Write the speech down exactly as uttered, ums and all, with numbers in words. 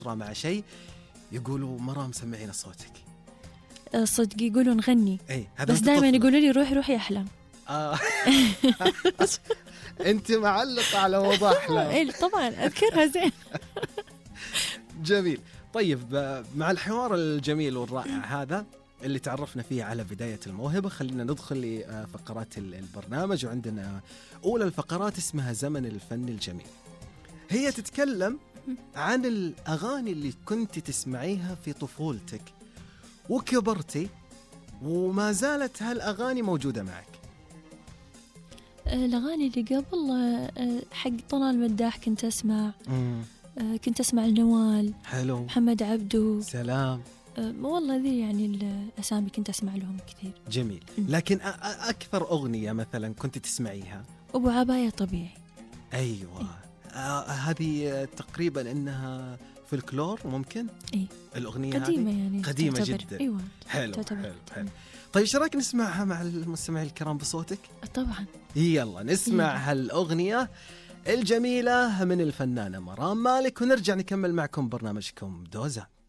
مع شيء يقولوا مرام سمعينا صوتك. صدق يقولوا نغني أي بس دائما يقولوا لي روحي روحي أحلام. آه. أنت معلقة على موضوع أحلام. إيه طبعا أذكرها زين. جميل. طيب مع الحوار الجميل والرائع هذا اللي تعرفنا فيه على بداية الموهبة، خلينا ندخل لفقرات البرنامج. وعندنا أولى الفقرات اسمها زمن الفن الجميل. هي تتكلم عن الأغاني اللي كنت تسمعيها في طفولتك وكبرتي وما زالت هالأغاني موجودة معك. الأغاني اللي قبل حق طلال مداح كنت أسمع. مم. كنت أسمع النوال. حلو. محمد عبدو. سلام. والله ذي يعني الأسامي كنت أسمع لهم كثير. جميل. لكن أكثر أغنية مثلا كنت تسمعيها؟ أبو عباية طبيعي. أيوة. آه هذه تقريبا إنها فلكلور ممكن. إيه. الأغنية قديمة هذه يعني قديمة تعتبر. جدا. أيوة. حلو حلو حلو. طيب ايش رايك نسمعها مع المستمعين الكرام بصوتك؟ طبعا. يلا نسمع هالأغنية الجميلة من الفنانة مرام مالك ونرجع نكمل معكم برنامجكم دوزان.